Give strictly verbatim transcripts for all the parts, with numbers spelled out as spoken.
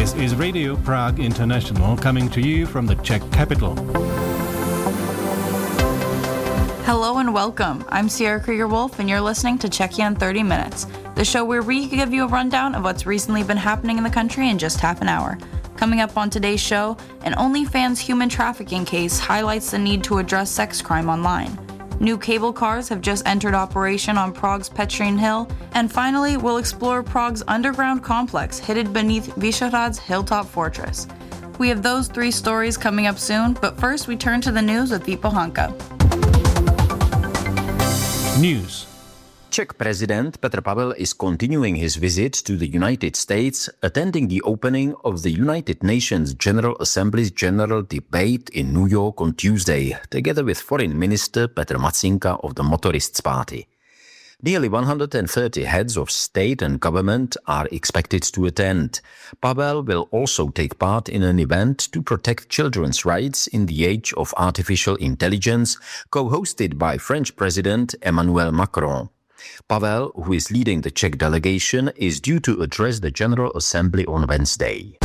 This is Radio Prague International coming to you from the Czech capital. Hello and welcome. I'm Sierra Krieger-Wolf and you're listening to Czechia in thirty minutes, the show where we give you a rundown of what's recently been happening in the country in just half an hour. Coming up on today's show, an OnlyFans human trafficking case highlights the need to address sex crime online. New cable cars have just entered operation on Prague's Petřín Hill. And finally, we'll explore Prague's underground complex hidden beneath Vyšehrad's hilltop fortress. We have those three stories coming up soon, but first we turn to the news with Vít Pohanka. News. Czech President Petr Pavel is continuing his visit to the United States, attending the opening of the United Nations General Assembly's General Debate in New York on Tuesday, together with Foreign Minister Petr Matsinka of the Motorists Party. Nearly one hundred thirty heads of state and government are expected to attend. Pavel will also take part in an event to protect children's rights in the age of artificial intelligence, co-hosted by French President Emmanuel Macron. Pavel, who is leading the Czech delegation, is due to address the General Assembly on Wednesday.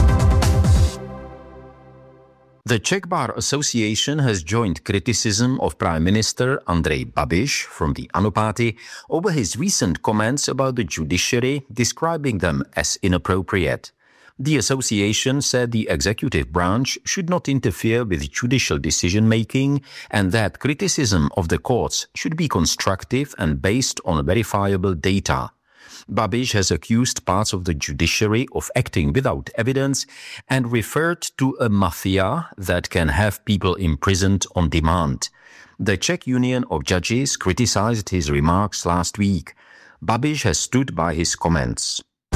The Czech Bar Association has joined criticism of Prime Minister Andrej Babiš from the ANO party over his recent comments about the judiciary, describing them as inappropriate. The association said the executive branch should not interfere with judicial decision-making and that criticism of the courts should be constructive and based on verifiable data. Babiš has accused parts of the judiciary of acting without evidence and referred to a mafia that can have people imprisoned on demand. The Czech Union of Judges criticized his remarks last week. Babiš has stood by his comments.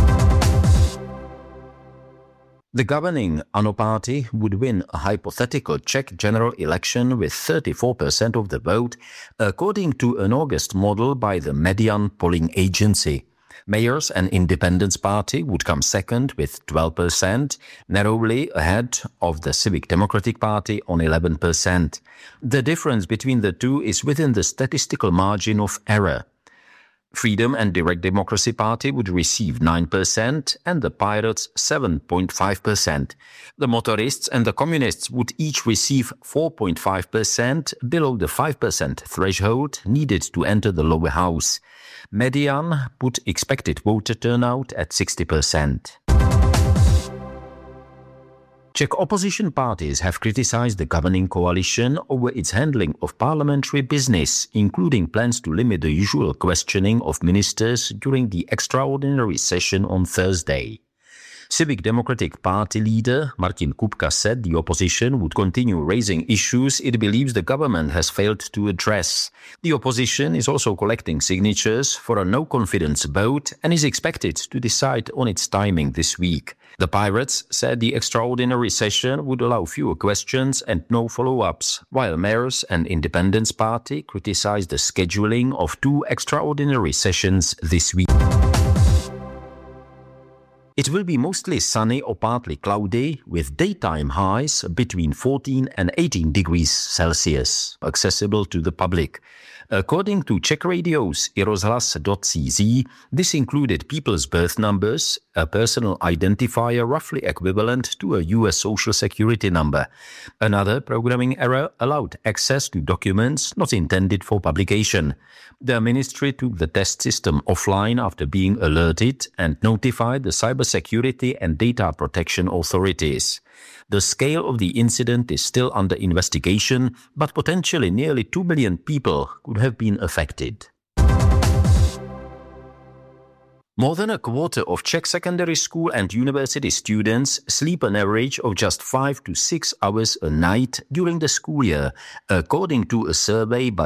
The governing ANO party would win a hypothetical Czech general election with thirty-four percent of the vote, according to an August model by the Median polling agency. Mayors and Independence Party would come second with twelve percent, narrowly ahead of the Civic Democratic Party on eleven percent. The difference between the two is within the statistical margin of error. Freedom and Direct Democracy Party would receive nine percent and the Pirates seven point five percent. The Motorists and the Communists would each receive four point five percent, below the five percent threshold needed to enter the lower house. Median put expected voter turnout at sixty percent. Czech opposition parties have criticized the governing coalition over its handling of parliamentary business, including plans to limit the usual questioning of ministers during the extraordinary session on Thursday. Civic Democratic Party leader Martin Kupka said the opposition would continue raising issues it believes the government has failed to address. The opposition is also collecting signatures for a no-confidence vote and is expected to decide on its timing this week. The Pirates said the extraordinary session would allow fewer questions and no follow-ups, while Mayors and Independence Party criticized the scheduling of two extraordinary sessions this week. It will be mostly sunny or partly cloudy, with daytime highs between fourteen and eighteen degrees Celsius, accessible to the public. According to Czech Radio's i rozhlas dot c z, this included people's birth numbers, a personal identifier roughly equivalent to a U S social security number. Another programming error allowed access to documents not intended for publication. The ministry took the test system offline after being alerted and notified the cybersecurity and data protection authorities. The scale of the incident is still under investigation, but potentially nearly two million people could have been affected. More than a quarter of Czech secondary school and university students sleep an average of just five to six hours a night during the school year, according to a survey by